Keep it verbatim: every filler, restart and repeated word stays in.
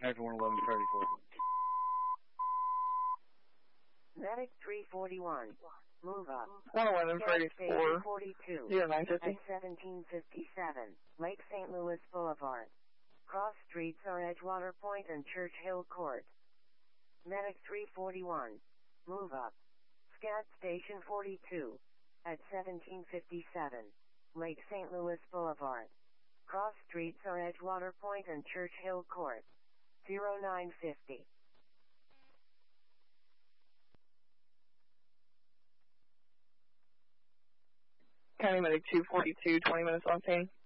After one eleven thirty-four. Medic three forty-one. Move up. one eleven thirty-four. forty-two. zero nine fifty. At seventeen fifty-seven. Lake Saint Louis Boulevard. Cross streets are Edgewater Point and Church Hill Court. Medic three forty-one. Move up. Scat Station forty-two. At seventeen fifty-seven. Lake Saint Louis Boulevard. Cross streets are Edgewater Point and Church Hill Court. zero nine fifty. County Medic two forty-two, twenty minutes on scene.